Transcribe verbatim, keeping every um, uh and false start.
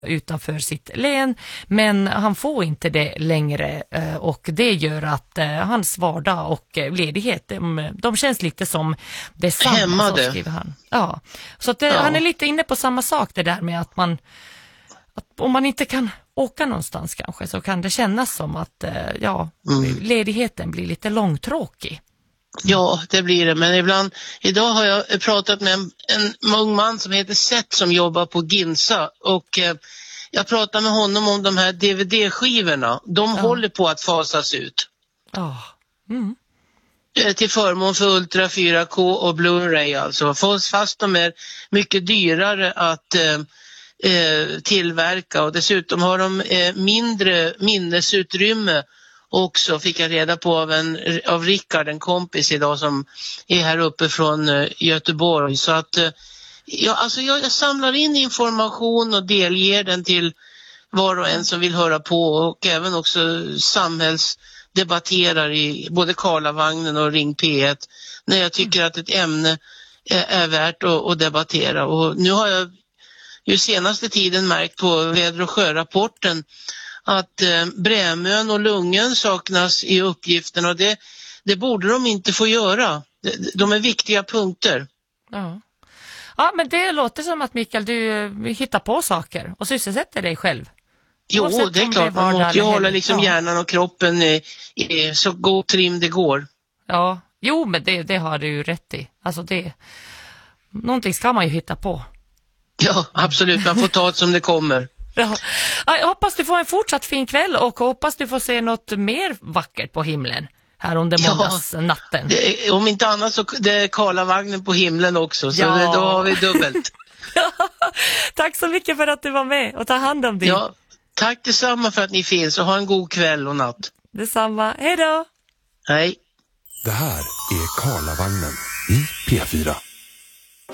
utanför sitt län, men han får inte det längre och det gör att hans vardag och ledighet, de, de känns lite som detsamma. Hämmade. Så skriver han. Ja. Så att det, Ja. han är lite inne på samma sak, det där med att man att om man inte kan åka någonstans kanske, så kan det kännas som att ja, mm. ledigheten blir lite långtråkig. Ja, det blir det. Men ibland, idag har jag pratat med en, en ung man som heter Seth som jobbar på Ginsa. Och eh, jag pratade med honom om de här D V D-skivorna. De ja. håller på att fasas ut. Ja. Mm. Eh, till förmån för Ultra fyra K och Blu-ray alltså. Fast de är mycket dyrare att eh, eh, tillverka. Och dessutom har de eh, mindre minnesutrymme. Också fick jag reda på av, en, av Rickard, en kompis idag som är här uppe från uh, Göteborg. Så att uh, ja, alltså jag, jag samlar in information och delger den till var och en som vill höra på. Och även också samhällsdebatterar i både Karlavagnen och Ring P ett. När jag tycker att ett ämne är, är värt att, att debattera. Och nu har jag ju senaste tiden märkt på väder- och sjörapporten att eh, Brämön och Lungen saknas i uppgiften, och det, det borde de inte få göra. De, de är viktiga punkter. Ja. Ja, men det låter som att Mikael, du hittar på saker och sysselsätter dig själv. Jo, Oavsett det är klart. Man måste ju hålla liksom ja. hjärnan och kroppen i, i så god trim det går. Ja, jo, men det, det har du ju rätt i. Alltså det, någonting ska man ju hitta på. Ja, absolut. Man får ta det som det kommer. Ja. Jag hoppas du får en fortsatt fin kväll och hoppas du får se något mer vackert på himlen här under måndagsnatten. Ja, om inte annat så det är Karlavagnen på himlen också, så ja. det, då har vi dubbelt. Ja, tack så mycket för att du var med och ta hand om dig. Ja, tack detsamma för att ni finns och ha en god kväll och natt. Detsamma, hej då! Hej! Det här är Karlavagnen i P fyra.